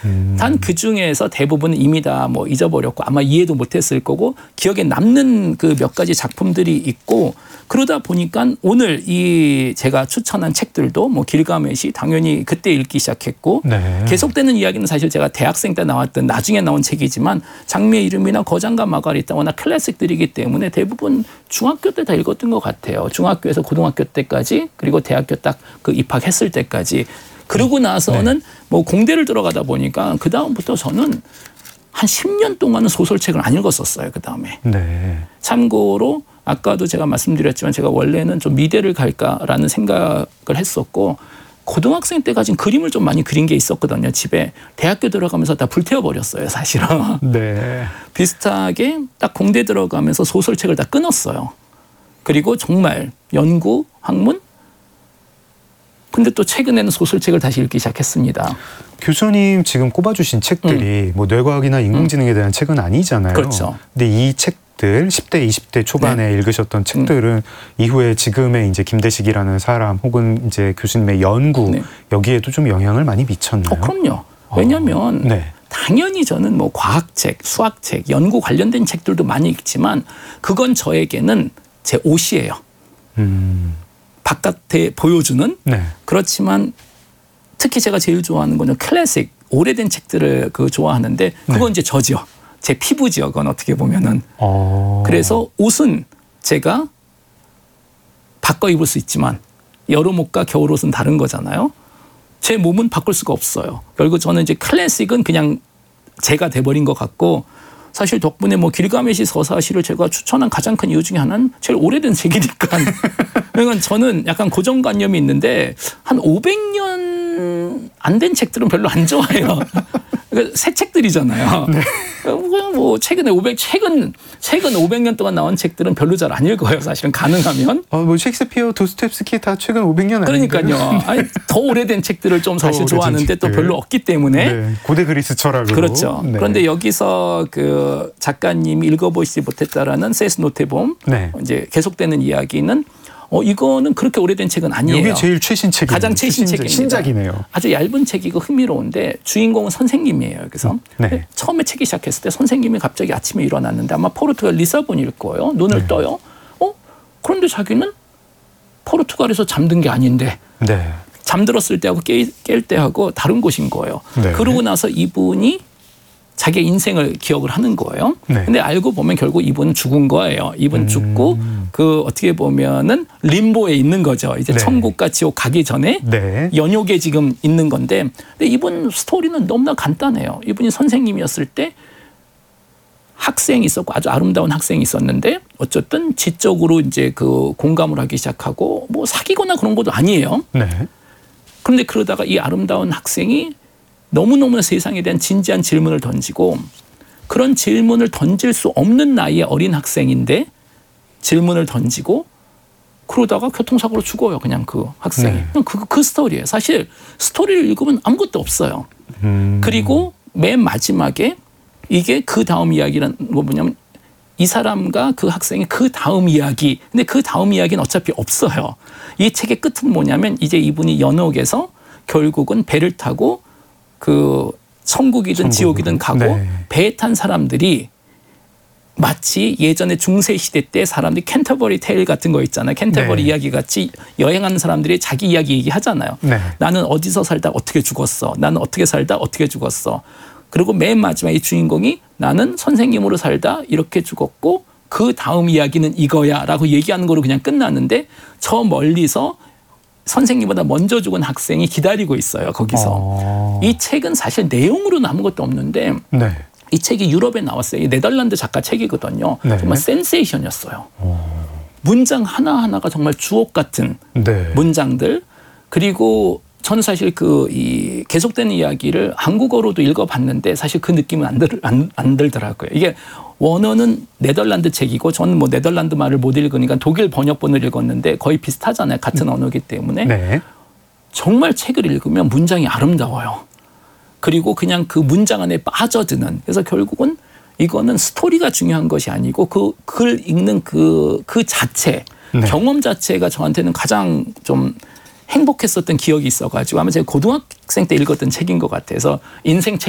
단 그중에서 대부분은 이미 다 뭐 잊어버렸고 아마 이해도 못했을 거고 기억에 남는 그 몇 가지 작품들이 있고 그러다 보니까 오늘 이 제가 추천한 책들도 뭐 길가메시 당연히 그때 읽기 시작했고 네. 계속되는 이야기는 사실 제가 대학생 때 나왔던 나중에 나온 책이지만 장미의 이름이나 거장과 마가리타 워낙 클래식들이기 때문에 대부분 중학교 때 다 읽었던 것 같아요. 중학교에서 고등학교 때까지 그리고 대학교 딱 그 입학했을 때까지. 그러고 나서는 뭐 공대를 들어가다 보니까 그 다음부터 저는 한 10년 동안은 소설책을 안 읽었었어요. 그 다음에. 네. 참고로 아까도 제가 말씀드렸지만 제가 원래는 좀 미대를 갈까라는 생각을 했었고 고등학생 때 가진 그림을 좀 많이 그린 게 있었거든요. 집에. 대학교 들어가면서 다 불태워버렸어요. 사실은. 네. 비슷하게 딱 공대 들어가면서 소설책을 다 끊었어요. 그리고 정말 연구, 학문 근데 또 최근에는 소설책을 다시 읽기 시작했습니다. 교수님 지금 꼽아주신 책들이 뭐 뇌과학이나 인공지능에 대한 책은 아니잖아요. 그렇죠. 근데 이 책들 10대, 20대 초반에 읽으셨던 책들은 이후에 지금의 이제 김대식이라는 사람 혹은 이제 교수님의 연구 여기에도 좀 영향을 많이 미쳤나요? 그럼요. 왜냐하면 네. 당연히 저는 뭐 과학책, 수학책, 연구 관련된 책들도 많이 읽지만 그건 저에게는 제 옷이에요. 바깥에 보여주는 그렇지만 특히 제가 제일 좋아하는 건 클래식 오래된 책들을 좋아하는데 그건 이제 저지요. 제 피부지요. 그건 어떻게 보면은. 그래서 옷은 제가 바꿔 입을 수 있지만 여름옷과 겨울옷은 다른 거잖아요. 제 몸은 바꿀 수가 없어요. 결국 저는 이제 클래식은 그냥 제가 돼버린 것 같고 사실 덕분에 뭐 길가메시 서사시를 제가 추천한 가장 큰 이유 중에 하나는 제일 오래된 책이니까. 그러니까 저는 약간 고정관념이 있는데 한 500년 안 된 책들은 별로 안 좋아해요. 그러니까 새 책들이잖아요. 네. 뭐 최근 500년 동안 나온 책들은 별로 잘 안 읽어요. 사실은 가능하면. 뭐 셰익스피어, 도스토옙스키 다 최근 500년 아닌가요? 그러니까요. 아니, 더 오래된 책들을 좀 사실 좋아하는데 책들. 또 별로 없기 때문에. 네. 고대 그리스 철학으로. 그렇죠. 네. 그런데 여기서 그 작가님이 읽어보시지 못했다라는 세스 노테봄 이제 계속되는 이야기는 이거는 그렇게 오래된 책은 아니에요. 이게 제일 최신 책이에요. 가장 최신 책입니다. 신작이네요. 아주 얇은 책이고 흥미로운데 주인공은 선생님이에요. 여기서 처음에 책이 시작했을 때 선생님이 갑자기 아침에 일어났는데 아마 포르투갈 리사본일 거예요. 눈을 떠요. 그런데 자기는 포르투갈에서 잠든 게 아닌데 잠들었을 때하고 깰 때하고 다른 곳인 거예요. 그러고 나서 이분이 자기의 인생을 기억을 하는 거예요. 근데 알고 보면 결국 이분은 죽은 거예요. 이분 죽고 그 어떻게 보면은 림보에 있는 거죠. 이제 천국과 지옥 가기 전에 연욕에 지금 있는 건데 근데 이분 스토리는 너무나 간단해요. 이분이 선생님이었을 때 학생이 있었고 아주 아름다운 학생이 있었는데 어쨌든 지적으로 이제 그 공감을 하기 시작하고 뭐 사귀거나 그런 것도 아니에요. 그런데 그러다가 이 아름다운 학생이 너무너무 세상에 대한 진지한 질문을 던지고 그런 질문을 던질 수 없는 나이의 어린 학생인데 질문을 던지고 그러다가 교통사고로 죽어요. 그냥 그 학생이. 그냥 그 스토리예요. 사실 스토리를 읽으면 아무것도 없어요. 그리고 맨 마지막에 이게 그 다음 이야기라는 거 뭐냐면 이 사람과 그 학생의 그 다음 이야기. 근데 그 다음 이야기는 어차피 없어요. 이 책의 끝은 뭐냐면 이제 이분이 연옥에서 결국은 배를 타고 그 천국이든 지옥이든 가고 배에 탄 사람들이 마치 예전에 중세시대 때 사람들이 캔터버리 테일 같은 거 있잖아요. 캔터버리 이야기 같이 여행하는 사람들이 자기 이야기 얘기하잖아요. 나는 어디서 살다 어떻게 죽었어. 나는 어떻게 살다 어떻게 죽었어. 그리고 맨 마지막에 이 주인공이 나는 선생님으로 살다 이렇게 죽었고 그 다음 이야기는 이거야 라고 얘기하는 거로 그냥 끝났는데 저 멀리서 선생님보다 먼저 죽은 학생이 기다리고 있어요. 거기서. 이 책은 사실 내용으로는 아무것도 없는데 이 책이 유럽에 나왔어요. 이 네덜란드 작가 책이거든요. 정말 센세이션이었어요. 문장 하나하나가 정말 주옥 같은 문장들. 그리고 저는 사실 이 계속되는 이야기를 한국어로도 읽어봤는데 사실 그 느낌은 안 들더라고요. 이게 원어는 네덜란드 책이고 저는 뭐 네덜란드 말을 못 읽으니까 독일 번역본을 읽었는데 거의 비슷하잖아요. 같은 언어이기 때문에. 정말 책을 읽으면 문장이 아름다워요. 그리고 그냥 그 문장 안에 빠져드는. 그래서 결국은 이거는 스토리가 중요한 것이 아니고 그 글 읽는 그 자체, 경험 자체가 저한테는 가장 좀 행복했었던 기억이 있어가지고 아마 제가 고등학생 때 읽었던 책인 것 같아서 인생 책